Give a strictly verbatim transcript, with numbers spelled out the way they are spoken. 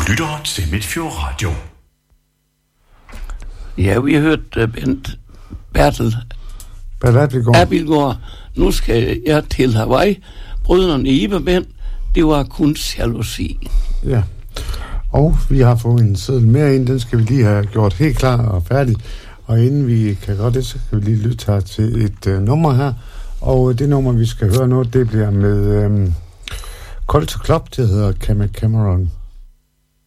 lytter til Midtfjord Radio. Ja, vi har hørt uh, Bent Bertel Abildgaard. Nu skal jeg til Hawaii. Brødrene Iberben, det var kun jalousi. Ja, og vi har fået en seddel mere ind. Den skal vi lige have gjort helt klar og færdig. Og inden vi kan gøre det, så kan vi lige lytte her til et uh, nummer her. Og det nummer, vi skal høre nu, det bliver med um, Culture Club. Det hedder Cameron.